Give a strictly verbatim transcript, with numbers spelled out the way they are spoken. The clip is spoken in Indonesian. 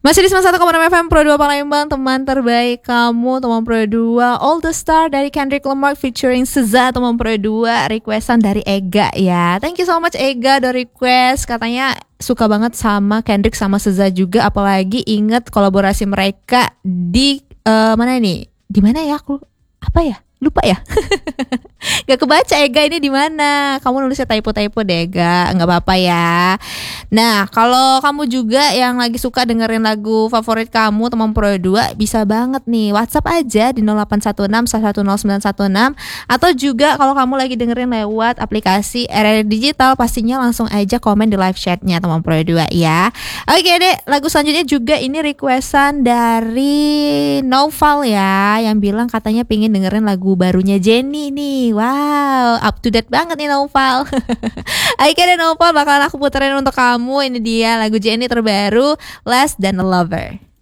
Masih di sembilan puluh satu koma enam F M Pro dua Palembang, teman terbaik kamu, teman Pro dua All the Star dari Kendrick Lamar featuring SZA, teman Pro dua requestan dari Ega ya. Thank you so much Ega udah request, katanya suka banget sama Kendrick sama SZA juga, apalagi inget kolaborasi mereka di uh, mana ini? Di mana ya aku? Apa ya? Lupa ya. Gak kebaca Ega ini di mana. Kamu nulisnya typo-typo deh Ega, nggak apa-apa ya. Nah, kalau kamu juga yang lagi suka dengerin lagu favorit kamu, teman Pro dua, bisa banget nih WhatsApp aja di nol delapan satu enam satu satu nol sembilan satu enam. Atau juga kalau kamu lagi dengerin lewat aplikasi R R Digital, pastinya langsung aja komen di live chatnya teman Pro dua ya. Oke deh, lagu selanjutnya juga ini requestan dari Noval ya, yang bilang katanya pengen dengerin lagu barunya Jennie nih. Wow, up to date banget nih Noval. Oke deh Noval, bakalan aku puterin untuk kamu. Ini dia lagu Jennie terbaru, Less Than a Lover.